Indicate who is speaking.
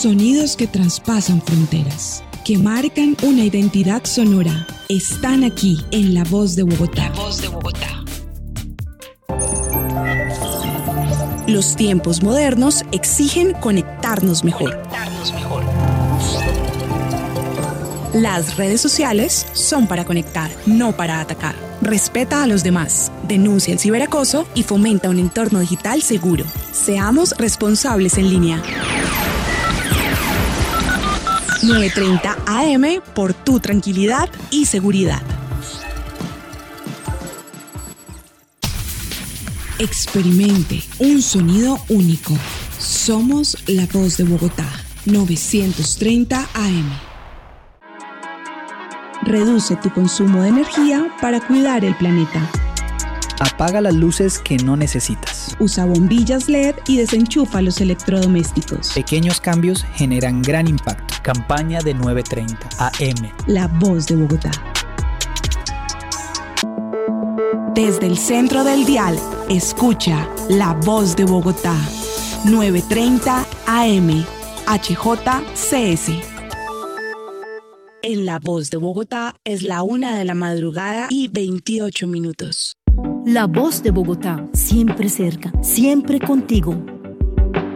Speaker 1: Sonidos que traspasan fronteras, que marcan una identidad sonora, están aquí en La Voz de Bogotá. La Voz de Bogotá. Los tiempos modernos exigen conectarnos mejor. Las redes sociales son para conectar, no para atacar. Respeta a los demás, denuncia el ciberacoso y fomenta un entorno digital seguro. Seamos responsables en línea. 9:30 AM por tu tranquilidad y seguridad. Experimente un sonido único. Somos La Voz de Bogotá. 930 AM. Reduce tu consumo de energía para cuidar el planeta.
Speaker 2: Apaga las luces que no necesitas.
Speaker 1: Usa bombillas LED y desenchufa los electrodomésticos.
Speaker 2: Pequeños cambios generan gran impacto. Campaña de 9:30 AM.
Speaker 1: La Voz de Bogotá. Desde el centro del dial, escucha La Voz de Bogotá. 9:30 AM. HJCS. En La Voz de Bogotá es la 1 de la madrugada y 28 minutos.
Speaker 3: La Voz de Bogotá, siempre cerca, siempre contigo.